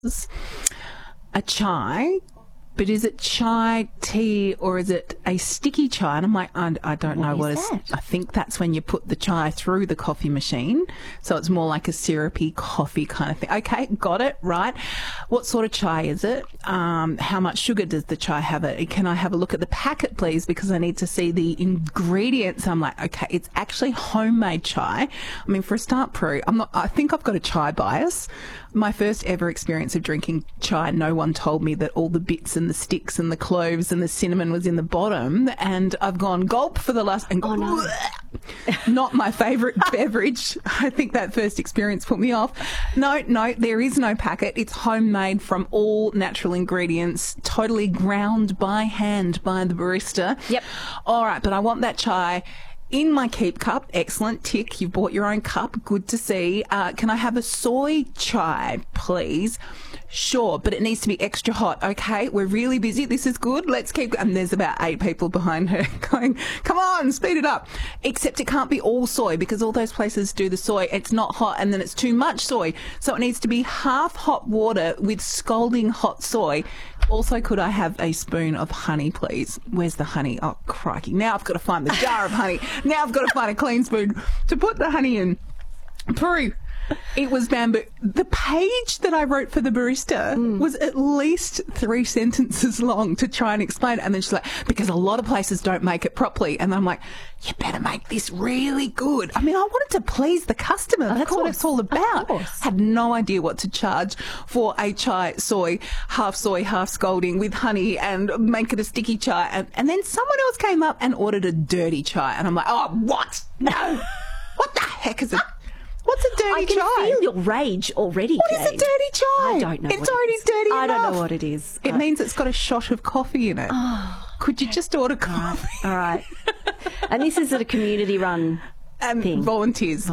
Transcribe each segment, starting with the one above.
a chai, but is it chai tea or is it a sticky chai? And I'm like, I don't know what is that? I think that's when you put the chai through the coffee machine. So it's more like a syrupy coffee kind of thing. Okay, got it, right. What sort of chai is it? How much sugar does the chai have it? Can I have a look at the packet, please? Because I need to see the ingredients. I'm like, okay, it's actually homemade chai. I mean, for a start, Prue, I think I've got a chai bias. My first ever experience of drinking chai, no one told me that all the bits and the sticks and the cloves and the cinnamon was in the bottom, and I've gone gulp for the last... And no. Not my favourite beverage. I think that first experience put me off. No, there is no packet. It's homemade from all natural ingredients, totally ground by hand by the barista. Yep. All right, but I want that chai in my keep cup. Excellent. Tick. You've bought your own cup. Good to see. Can I have a soy chai, please? Sure, but it needs to be extra hot. Okay, we're really busy. This is good. Let's keep... And there's about 8 people behind her going, come on, speed it up. Except it can't be all soy because all those places do the soy. It's not hot and then it's too much soy. So it needs to be half hot water with scalding hot soy. Also, could I have a spoon of honey, please? Where's the honey? Oh, crikey. Now I've got to find the jar of honey. Now I've got to find a clean spoon to put the honey in. Prue, it was bamboo. The page that I wrote for the barista was at least 3 sentences long to try and explain it. And then she's like, because a lot of places don't make it properly. And I'm like, you better make this really good. I mean, I wanted to please the customer. That's what it's all about. Had no idea what to charge for a chai soy, half scalding with honey and make it a sticky chai. And then someone else came up and ordered a dirty chai. And I'm like, oh, what? No. What the heck is it? What's a dirty chai? I can feel your rage already, What Jane. is a dirty chai? I don't know. It's already dirty enough. I don't know what it is. It means it's got a shot of coffee in it. Could you just order coffee? All right. And this is at a community-run thing. Volunteers.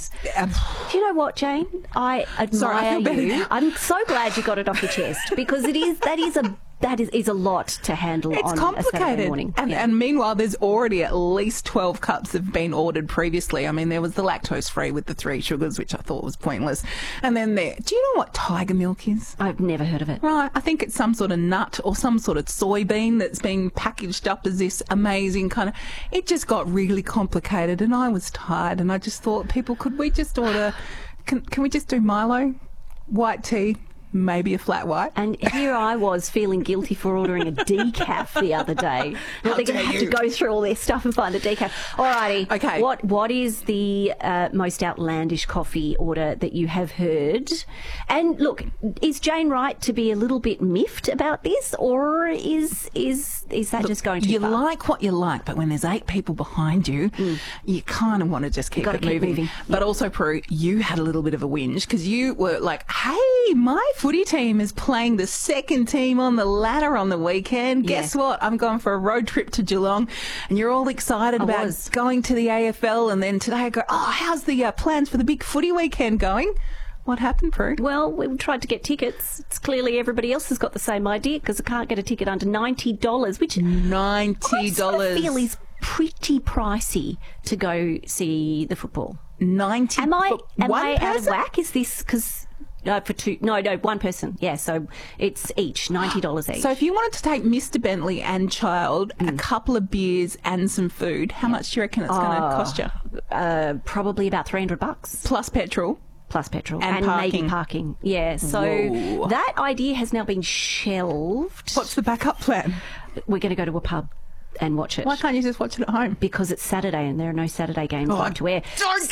Do you know what, Jane? I admire I feel better you. now. I'm so glad you got it off your chest because that is a lot to handle It's on complicated. a Saturday morning. And meanwhile, there's already at least 12 cups have been ordered previously. I mean, there was the lactose-free with the 3 sugars, which I thought was pointless. And then do you know what tiger milk is? I've never heard of it. Right. I think it's some sort of nut or some sort of soybean that's being packaged up as this amazing kind of... It just got really complicated and I was tired and I just thought, could we just order... Can we just do Milo? White tea? Maybe a flat white. And here I was feeling guilty for ordering a decaf the other day. They're going to have to go through all their stuff and find a decaf. Alrighty. Okay. What is the most outlandish coffee order that you have heard? And look, is Jane right to be a little bit miffed about this, or is that just going too far? You like what you like, but when there's 8 people behind you, you kind of want to just keep it moving. But also, Prue, you had a little bit of a whinge because you were like, hey, my footy team is playing the second team on the ladder on the weekend. Guess what? I'm going for a road trip to Geelong, and you're all excited about going to the AFL. And then today I go, how's the plans for the big footy weekend going? What happened, Prue? Well, we tried to get tickets. It's clearly everybody else has got the same idea because I can't get a ticket under $90, which $90 I sort of feel is pretty pricey to go see the football. $90. Am I out of whack? Is this because... No, for 2. No, one person. Yeah, so it's each, $90 each. So if you wanted to take Mr. Bentley and child, a couple of beers and some food, how much do you reckon it's going to cost you? Probably about $300. Plus petrol. And parking. maybe parking. Yeah, so that idea has now been shelved. What's the backup plan? We're going to go to a pub and watch it. Why can't you just watch it at home? Because it's Saturday and there are no Saturday games like to air. Don't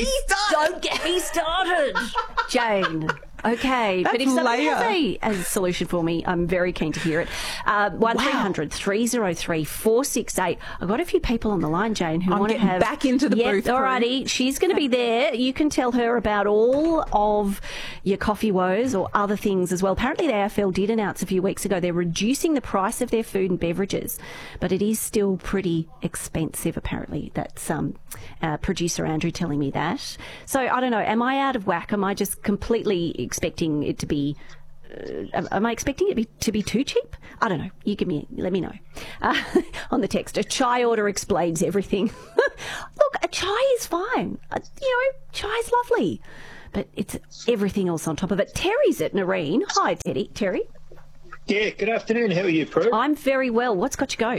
get me started, Jane. Okay, but if somebody has a solution for me, I'm very keen to hear it. 1300 303 468. I've got a few people on the line, Jane, who want to have back into the booth. Alrighty, she's going to be there. You can tell her about all of your coffee woes or other things as well. Apparently, the AFL did announce a few weeks ago they're reducing the price of their food and beverages, but it is still pretty expensive. Apparently, that's producer Andrew telling me that. So I don't know. Am I out of whack? Am I just completely expecting it to be am I expecting it to be too cheap? I don't know. Let me know. On the text, a chai order explains everything. Look, a chai is fine. Chai is lovely. but it's everything else on top of it. Terry's at Nareen. Hi, Terry. Yeah, good afternoon. How are you, Prue? I'm very well. What's got your goat?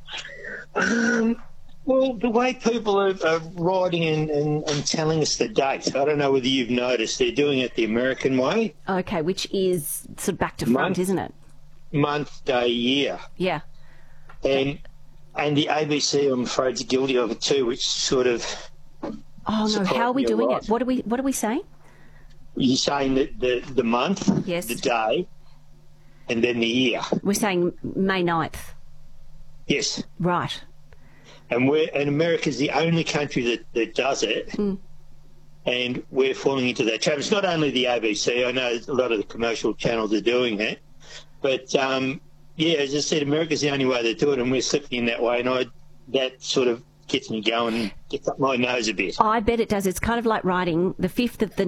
Well, the way people are writing and telling us the date, I don't know whether you've noticed, they're doing it the American way. Okay, which is sort of back to front, isn't it? Month, day, year. Yeah. And the ABC, I'm afraid, is guilty of it too, which sort of... Oh, no, how are we doing it? What are we saying? You're saying that the month, yes, the day, and then the year. We're saying May 9th. Yes. Right. And America's the only country that does it, and we're falling into that trap. It's not only the ABC. I know a lot of the commercial channels are doing that, but yeah, as I said, America's the only way they do it, and we're slipping in that way. And that sort of gets me going, gets up my nose a bit. I bet it does. It's kind of like writing the 5th of the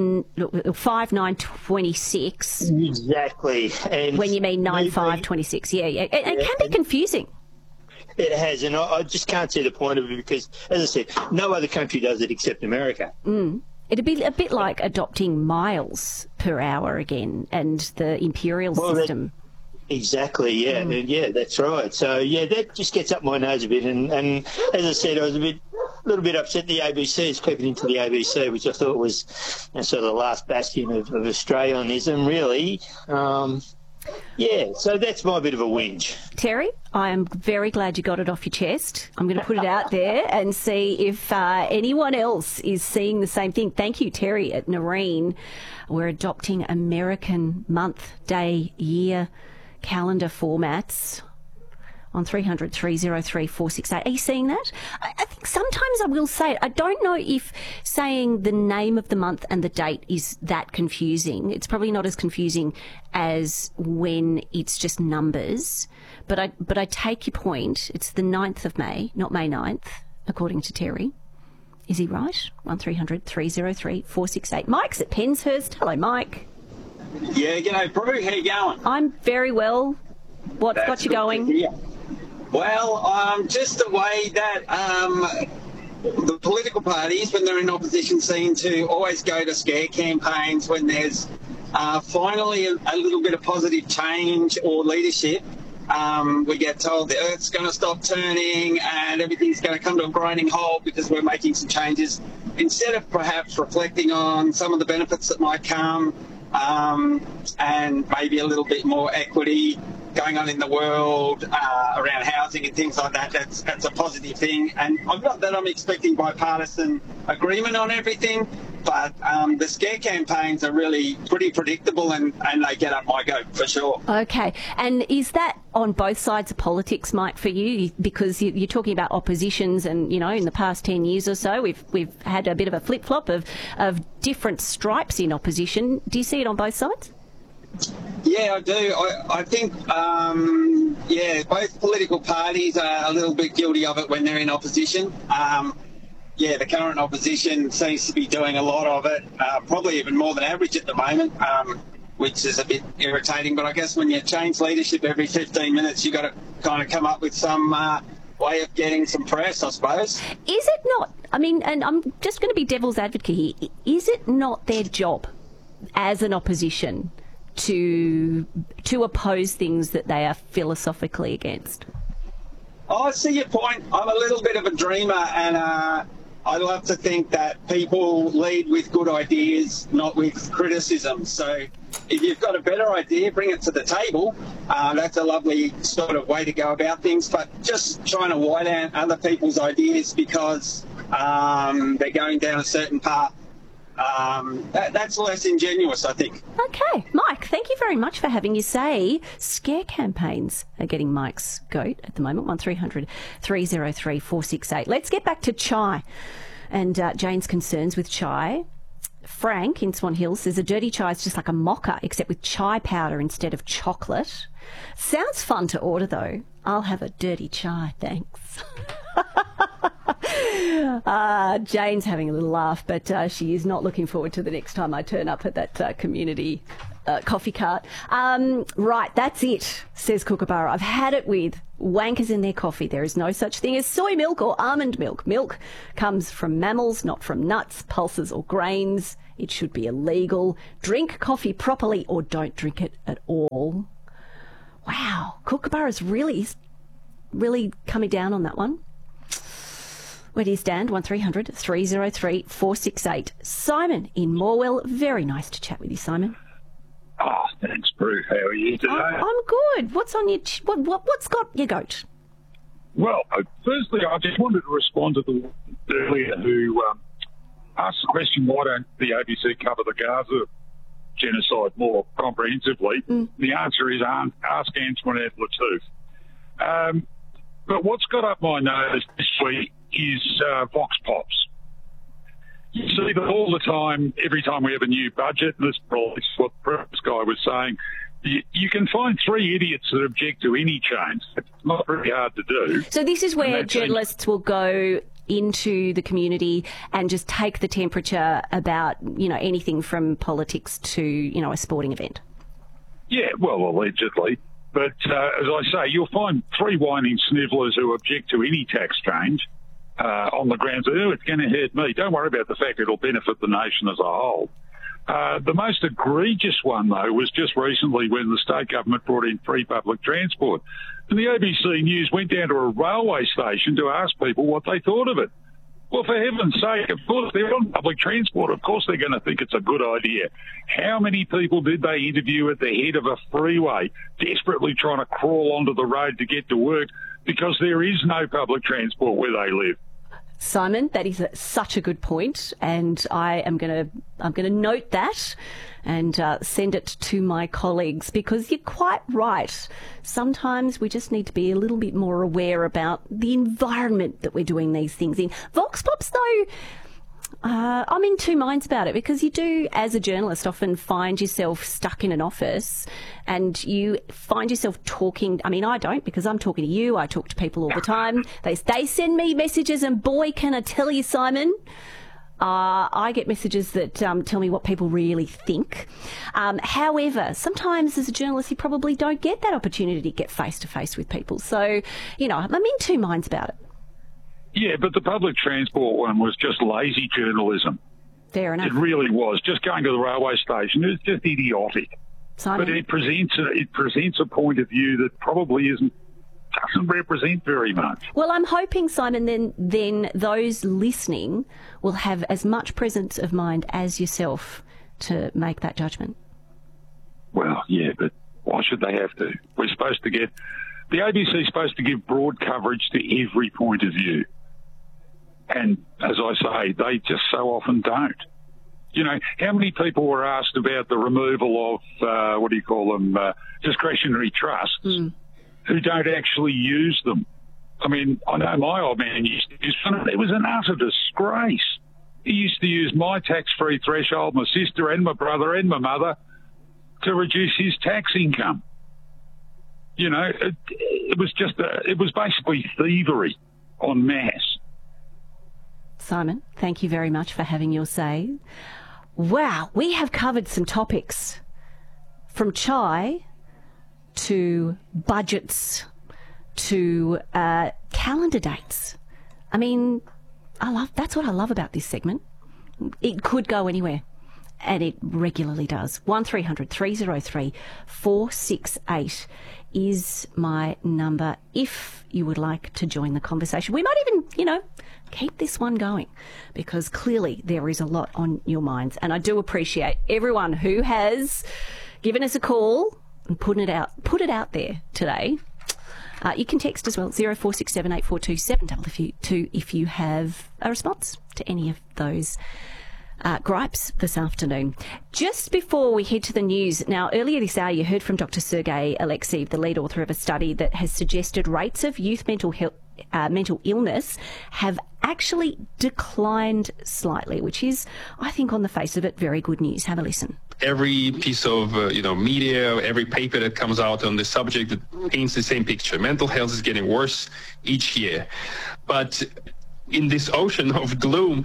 5/9/26. Exactly. And when you mean 9/5/26. Yeah. It can be confusing. It has, and I just can't see the point of it because, as I said, no other country does it except America. It'd be a bit like adopting miles per hour again and the imperial system. Exactly, yeah. Yeah, that's right. So, yeah, that just gets up my nose a bit. And as I said, I was a little bit upset the ABC is creeping into the ABC, which I thought was sort of the last bastion of Australianism, really. Yeah, so that's my bit of a whinge. Terry, I am very glad you got it off your chest. I'm going to put it out there and see if anyone else is seeing the same thing. Thank you, Terry at Nareen. We're adopting American month, day, year, calendar formats on 300 303 468. Are you seeing that? I think sometimes I will say it. I don't know if saying the name of the month and the date is that confusing. It's probably not as confusing as when it's just numbers. But I take your point. It's the 9th of May, not May 9th, according to Terry. Is he right? 1300 303 468. Mike's at Penshurst. Hello, Mike. Yeah, g'day, Prue. How you going? I'm very well. What's got you going? Well, just the way that the political parties, when they're in opposition, seem to always go to scare campaigns when there's finally a little bit of positive change or leadership. We get told the Earth's going to stop turning and everything's going to come to a grinding halt because we're making some changes. Instead of perhaps reflecting on some of the benefits that might come and maybe a little bit more equity going on in the world around housing and things like that, that's a positive thing. And not that I'm expecting bipartisan agreement on everything, but the scare campaigns are really pretty predictable and they get up my goat for sure. Okay. And is that on both sides of politics, Mike, for you? Because you're talking about oppositions and, you know, in the past 10 years or so, we've had a bit of a flip-flop of different stripes in opposition. Do you see it on both sides? Yeah, I do. I think, both political parties are a little bit guilty of it when they're in opposition. The current opposition seems to be doing a lot of it, probably even more than average at the moment, which is a bit irritating. But I guess when you change leadership every 15 minutes, you've got to kind of come up with some way of getting some press, I suppose. Is it not, I mean, and I'm just going to be devil's advocate here, is it not their job as an opposition to oppose things that they are philosophically against? Oh, I see your point. I'm a little bit of a dreamer, and I love to think that people lead with good ideas, not with criticism. So if you've got a better idea, bring it to the table. That's a lovely sort of way to go about things. But just trying to white out other people's ideas because they're going down a certain path, that's less ingenuous, I think. Okay. Mike, thank you very much for having your say. Scare campaigns are getting Mike's goat at the moment, 1300 303 468. Let's get back to chai and Jane's concerns with chai. Frank in Swan Hill says a dirty chai is just like a mocha, except with chai powder instead of chocolate. Sounds fun to order, though. I'll have a dirty chai, thanks. Jane's having a little laugh, but she is not looking forward to the next time I turn up at that community coffee cart. Right, that's it, says Kookaburra. I've had it with wankers in their coffee. There is no such thing as soy milk or almond milk. Milk comes from mammals, not from nuts, pulses or grains. It should be illegal. Drink coffee properly or don't drink it at all. Wow, Kookaburra's really coming down on that one. Where do you stand? 1300 303 468. Simon in Morwell. Very nice to chat with you, Simon. Oh, thanks, Bruce. How are you today? I'm good. What's on your what's got your goat? Well, firstly, I just wanted to respond to the one earlier who asked the question, why don't the ABC cover the Gaza genocide more comprehensively? The answer is ask Antoinette Lattouf. But what's got up my nose this week is Vox Pops. You see that all the time, every time we have a new budget, and this is what the previous guy was saying, you can find 3 idiots that object to any change. It's not very hard to do. So this is where journalists will go into the community and just take the temperature about, anything from politics to, a sporting event. Yeah, well, allegedly. But as I say, you'll find 3 whining snivellers who object to any tax change on the grounds of, it's going to hurt me. Don't worry about the fact it'll benefit the nation as a whole. The most egregious one, though, was just recently when the state government brought in free public transport. And the ABC News went down to a railway station to ask people what they thought of it. Well, for heaven's sake, of course, they're on public transport. Of course they're going to think it's a good idea. How many people did they interview at the head of a freeway, desperately trying to crawl onto the road to get to work because there is no public transport where they live? Simon, that is such a good point, and I'm going to note that and send it to my colleagues, because you're quite right. Sometimes we just need to be a little bit more aware about the environment that we're doing these things in. Vox Pops, though, I'm in two minds about it, because you do, as a journalist, often find yourself stuck in an office and you find yourself talking. I mean, I don't, because I'm talking to you. I talk to people all the time. They send me messages, and boy, can I tell you, Simon, I get messages that tell me what people really think. However, sometimes as a journalist, you probably don't get that opportunity to get face-to-face with people. So, I'm in two minds about it. Yeah, but the public transport one was just lazy journalism. Fair enough. It really was. Just going to the railway station, it was just idiotic. Simon? But it presents a point of view that probably doesn't represent very much. Well, I'm hoping, Simon, then those listening will have as much presence of mind as yourself to make that judgment. Well, yeah, but why should they have to? The ABC is supposed to give broad coverage to every point of view. And as I say, they just so often don't. How many people were asked about the removal of, discretionary trusts who don't actually use them? I mean, I know my old man used to use them. It was an utter disgrace. He used to use my tax-free threshold, my sister and my brother and my mother, to reduce his tax income. It was basically thievery en masse. Simon, thank you very much for having your say. Wow, we have covered some topics from chai to budgets to calendar dates. I mean, that's what I love about this segment. It could go anywhere, and it regularly does. 1300 303 468 is my number if you would like to join the conversation. We might even, keep this one going, because clearly there is a lot on your minds. And I do appreciate everyone who has given us a call and put it out there today. You can text as well, 0467 842 722 if you have a response to any of those gripes this afternoon. Just before we head to the news, now earlier this hour you heard from Dr. Sergei Alexeyev, the lead author of a study that has suggested rates of youth mental illness have actually declined slightly, which is, I think, on the face of it, very good news. Have a listen. Every piece of media, every paper that comes out on this subject that paints the same picture. Mental health is getting worse each year. But in this ocean of gloom,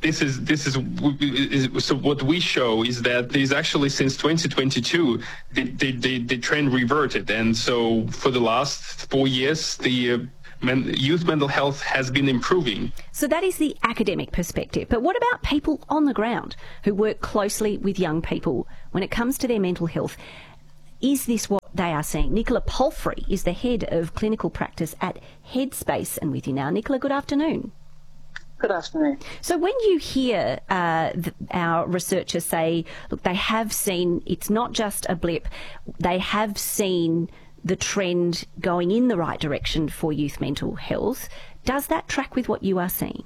so what we show is that there's actually, since 2022, the trend reverted. And so for the last 4 years, the youth mental health has been improving. So that is the academic perspective. But what about people on the ground who work closely with young people when it comes to their mental health? Is this what they are seeing? Nicola Palfrey is the head of clinical practice at Headspace, and with you now. Nicola, good afternoon. Good afternoon. So when you hear our researchers say, look, they have seen, it's not just a blip, they have seen the trend going in the right direction for youth mental health, does that track with what you are seeing?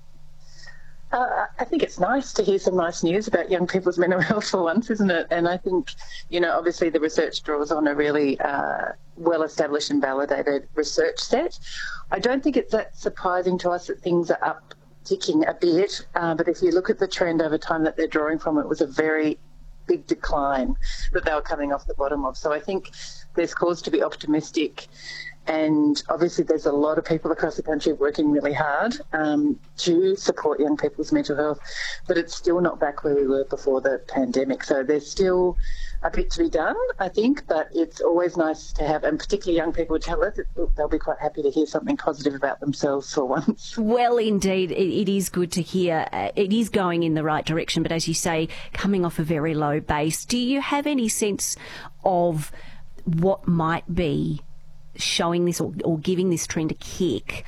I think it's nice to hear some nice news about young people's mental health for once, isn't it? And I think, obviously the research draws on a really well-established and validated research set. I don't think it's that surprising to us that things are upticking a bit, but if you look at the trend over time that they're drawing from, it was a very big decline that they were coming off the bottom of. So I think there's cause to be optimistic. And obviously there's a lot of people across the country working really hard to support young people's mental health, but it's still not back where we were before the pandemic. So there's still a bit to be done, I think, but it's always nice to have, and particularly young people tell us, they'll be quite happy to hear something positive about themselves for once. Well, indeed, it is good to hear. It is going in the right direction, but as you say, coming off a very low base. Do you have any sense of what might be showing this or giving this trend a kick?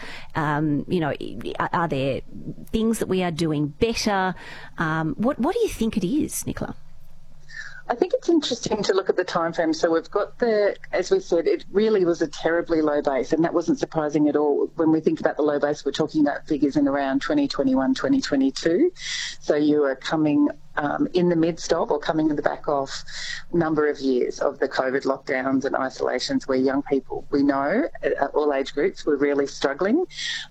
Are there things that we are doing better? What do you think it is, Nicola? I think it's interesting to look at the time frame. So we've got as we said, it really was a terribly low base, and that wasn't surprising at all. When we think about the low base, we're talking about figures in around 2021, 2022. So you are coming in the midst of, or coming in the back of, number of years of the COVID lockdowns and isolations where young people, we know, at all age groups, were really struggling.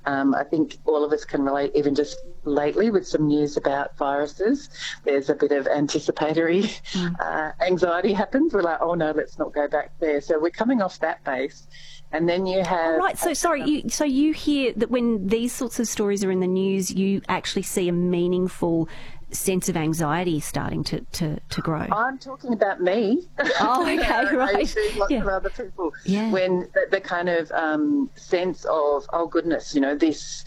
I think all of us can relate, even just lately with some news about viruses. There's a bit of anticipatory anxiety happens. We're like, oh no, let's not go back there. So we're coming off that base. And then you have... Right, so sorry, so you hear that when these sorts of stories are in the news, you actually see a meaningful sense of anxiety starting to grow. I'm talking about me. Oh, okay, right. I see lots of other people. Yeah. When the kind of sense of, oh goodness, this,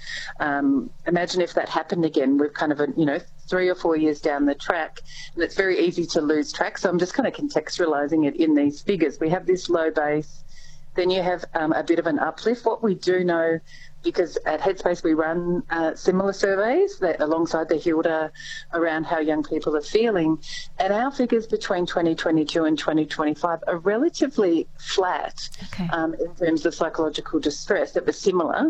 imagine if that happened again. We've kind of, 3 or 4 years down the track, and it's very easy to lose track. So I'm just kind of contextualising it in these figures. We have this low base, then you have a bit of an uplift. What we do know, because at Headspace we run similar surveys that alongside the HILDA around how young people are feeling, and our figures between 2022 and 2025 are relatively flat in terms of psychological distress. It was similar,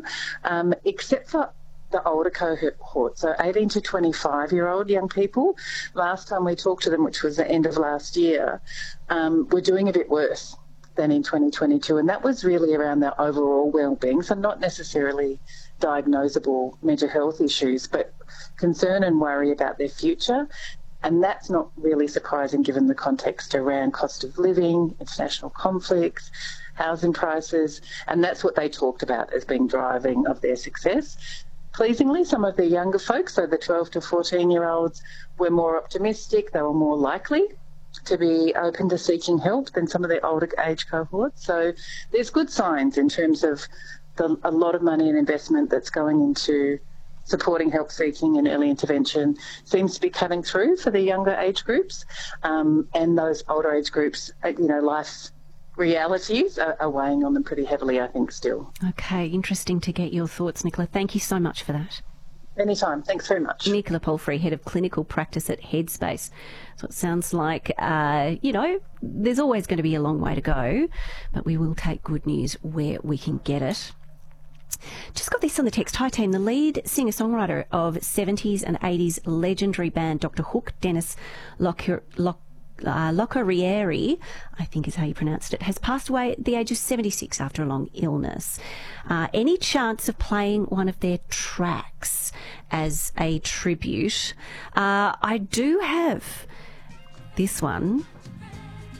except for the older cohort, so 18 to 25-year-old young people. Last time we talked to them, which was the end of last year, we're doing a bit worse than in 2022, and that was really around their overall well-being, so not necessarily diagnosable mental health issues, but concern and worry about their future. And that's not really surprising given the context around cost of living, international conflicts, housing prices, and that's what they talked about as being driving of their success. Pleasingly, some of the younger folks, so the 12 to 14-year-olds, were more optimistic, they were more likely to be open to seeking help than some of the older age cohorts. So there's good signs in terms of a lot of money and investment that's going into supporting help seeking and early intervention seems to be cutting through for the younger age groups, and those older age groups, life realities are weighing on them pretty heavily, I think, still. Okay, interesting to get your thoughts, Nicola. Thank you so much for that. Anytime. Thanks very much. Nicola Palfrey, Head of Clinical Practice at Headspace. So it sounds like, there's always going to be a long way to go, but we will take good news where we can get it. Just got this on the text. Hi team, the lead singer-songwriter of 70s and 80s legendary band Dr. Hook, Dennis Locorriere, I think is how you pronounced it, has passed away at the age of 76 after a long illness. Any chance of playing one of their tracks as a tribute? I do have this one.